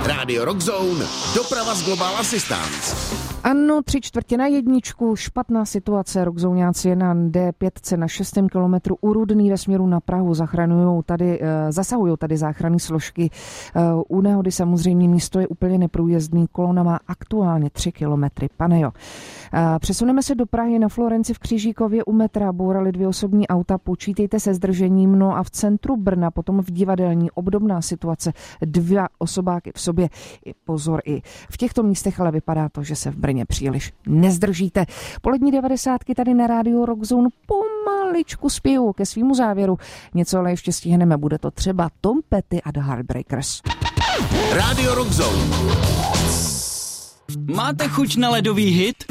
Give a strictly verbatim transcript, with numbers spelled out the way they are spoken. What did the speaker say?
Rádio Rockzone, doprava z Global Assistance. Ano, tři čtvrtě na jedničku, špatná situace, rockzóňáci je na D pět na šestém kilometru u Rudný ve směru na Prahu, zachránujou tady, zasahují tady záchranné složky. U nehody samozřejmě místo je úplně neprůjezdný, kolona má aktuálně tři kilometry. Pane jo. Přesuneme se do Prahy, na Florenci v Křížíkově u metra bourali dvě osobní auta, počítejte se zdržením, no a v centru Brna potom v Divadelní obdobná situace, dva osobáky v sobě, pozor i v těchto místech, ale vypadá to, že se v Brně příliš nezdržíte. Polední devadesátky tady na rádiu Rockzone pomaličku spějou ke svýmu závěru. Něco ale ještě stihneme, bude to třeba Tom Petty a The Heartbreakers. Rádio Rockzone. Máte chuť na ledový hit?